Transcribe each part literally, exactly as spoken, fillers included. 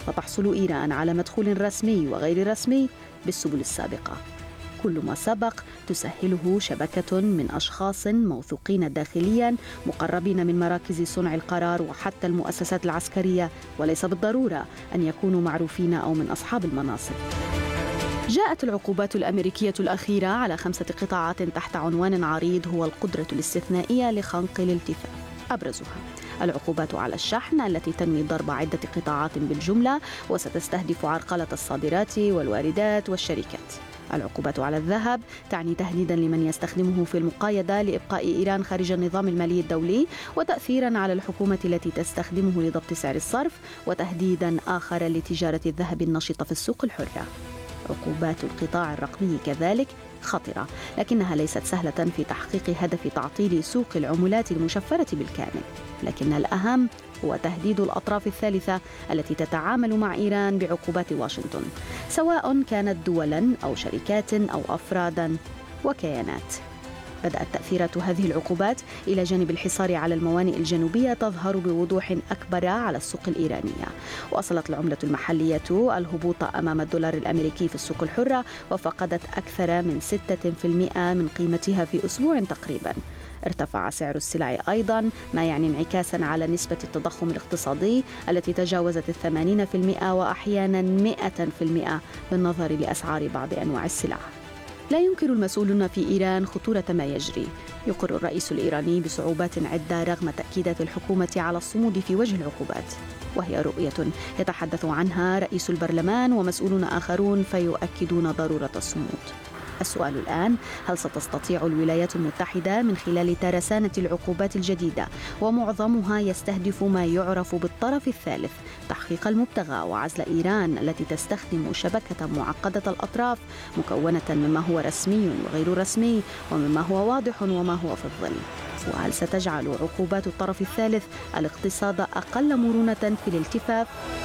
فتحصل إيران على مدخول رسمي وغير رسمي بالسبل السابقة. كل ما سبق تسهله شبكة من أشخاص موثوقين داخليا مقربين من مراكز صنع القرار وحتى المؤسسات العسكرية، وليس بالضرورة أن يكونوا معروفين أو من أصحاب المناصب. جاءت العقوبات الأمريكية الأخيرة على خمسة قطاعات تحت عنوان عريض هو القدرة الاستثنائية لخنق الالتفاف. أبرزها العقوبات على الشحن التي تنوي ضرب عدة قطاعات بالجملة وستستهدف عرقلة الصادرات والواردات والشركات. العقوبات على الذهب تعني تهديدا لمن يستخدمه في المقايضة لإبقاء إيران خارج النظام المالي الدولي، وتأثيرا على الحكومة التي تستخدمه لضبط سعر الصرف، وتهديدا آخر لتجارة الذهب النشطة في السوق الحرة. عقوبات القطاع الرقمي كذلك خطرة، لكنها ليست سهلة في تحقيق هدف تعطيل سوق العملات المشفرة بالكامل. لكن الأهم هو تهديد الأطراف الثالثة التي تتعامل مع إيران بعقوبات واشنطن، سواء كانت دولاً أو شركات أو أفراداً وكيانات. بدأت تأثيرات هذه العقوبات إلى جانب الحصار على الموانئ الجنوبية تظهر بوضوح أكبر على السوق الإيرانية. وصلت العملة المحلية الهبوط أمام الدولار الأمريكي في السوق الحرة، وفقدت أكثر من ستة بالمئة من قيمتها في أسبوع تقريباً. ارتفع سعر السلع أيضاً، ما يعني انعكاساً على نسبة التضخم الاقتصادي التي تجاوزت الثمانين بالمئة وأحياناً مئة بالمئة بالنظر لأسعار بعض أنواع السلع. لا ينكر المسؤولون في إيران خطورة ما يجري. يقر الرئيس الإيراني بصعوبات عدة رغم تأكيدات الحكومة على الصمود في وجه العقوبات، وهي رؤية يتحدث عنها رئيس البرلمان ومسؤولون آخرون فيؤكدون ضرورة الصمود. السؤال الآن: هل ستستطيع الولايات المتحدة من خلال ترسانة العقوبات الجديدة، ومعظمها يستهدف ما يعرف بالطرف الثالث، تحقيق المبتغى وعزل إيران التي تستخدم شبكة معقدة الأطراف مكونة مما هو رسمي وغير رسمي، ومما هو واضح وما هو في الظل؟ وهل ستجعل عقوبات الطرف الثالث الاقتصاد أقل مرونة في الالتفاف؟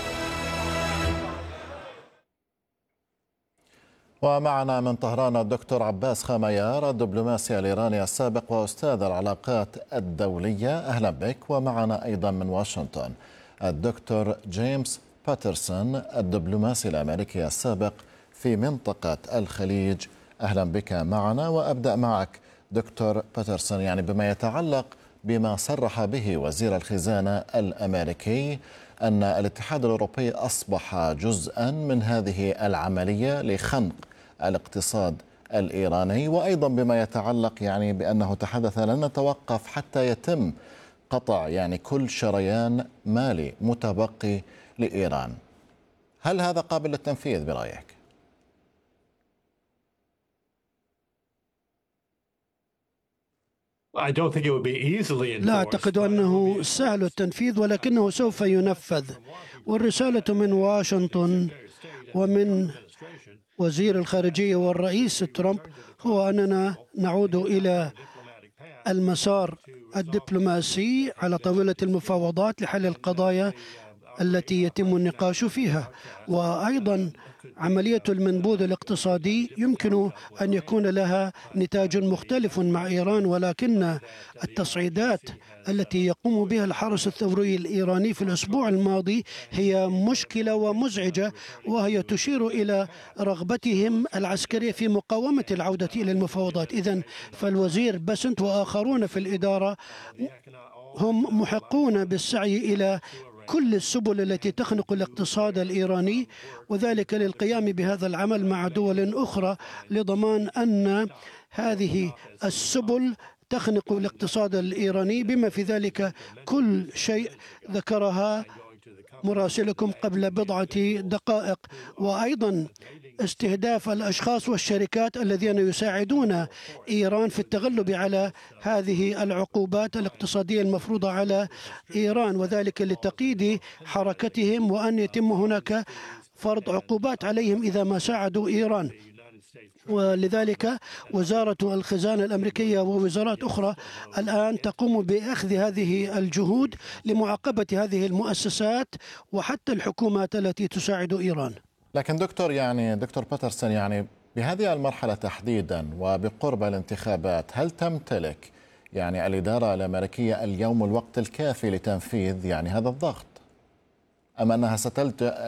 ومعنا من طهران الدكتور عباس خاميار، الدبلوماسي الإيراني السابق وأستاذ العلاقات الدولية. أهلا بك. ومعنا أيضا من واشنطن الدكتور جيمس باترسون، الدبلوماسي الأمريكي السابق في منطقة الخليج. أهلا بك معنا. وأبدأ معك دكتور باترسون، يعني بما يتعلق بما صرح به وزير الخزانة الأمريكي أن الاتحاد الأوروبي أصبح جزءا من هذه العملية لخنق الاقتصاد الإيراني، وأيضا بما يتعلق يعني بأنه تحدث لن نتوقف حتى يتم قطع يعني كل شريان مالي متبقي لإيران. هل هذا قابل للتنفيذ برأيك؟ لا أعتقد أنه سهل التنفيذ، ولكنه سوف ينفذ. والرسالة من واشنطن ومن وزير الخارجية والرئيس ترامب هو أننا نعود إلى المسار الدبلوماسي على طاولة المفاوضات لحل القضايا التي يتم النقاش فيها. وأيضا عملية المنبوذ الاقتصادي يمكن أن يكون لها نتاج مختلف مع إيران، ولكن التصعيدات التي يقوم بها الحرس الثوري الإيراني في الأسبوع الماضي هي مشكلة ومزعجة، وهي تشير إلى رغبتهم العسكرية في مقاومة العودة إلى المفاوضات. إذن فالوزير بسنت وآخرون في الإدارة هم محقون بالسعي إلى كل السبل التي تخنق الاقتصاد الإيراني، وذلك للقيام بهذا العمل مع دول أخرى لضمان أن هذه السبل تخنق الاقتصاد الإيراني، بما في ذلك كل شيء ذكرها مراسلكم قبل بضعة دقائق، وأيضا استهداف الأشخاص والشركات الذين يساعدون إيران في التغلب على هذه العقوبات الاقتصادية المفروضة على إيران، وذلك لتقييد حركتهم وأن يتم هناك فرض عقوبات عليهم إذا ما ساعدوا إيران. ولذلك وزارة الخزانة الأمريكية ووزارات أخرى الآن تقوم بأخذ هذه الجهود لمعاقبة هذه المؤسسات وحتى الحكومات التي تساعد إيران. لكن دكتور يعني دكتور باترسون، يعني بهذه المرحلة تحديدا وبقرب الانتخابات، هل تمتلك يعني الإدارة الأمريكية اليوم الوقت الكافي لتنفيذ يعني هذا الضغط، أم أنها ستلجأ